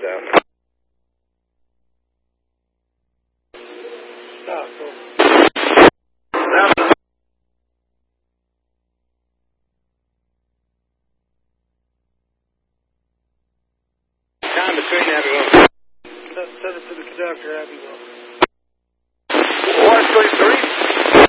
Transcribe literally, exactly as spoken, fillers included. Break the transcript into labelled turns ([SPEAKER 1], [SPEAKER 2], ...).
[SPEAKER 1] down.
[SPEAKER 2] Stop, go.
[SPEAKER 1] Time between everyone.
[SPEAKER 2] Send it to the conductor, Abbeville.
[SPEAKER 1] one three three.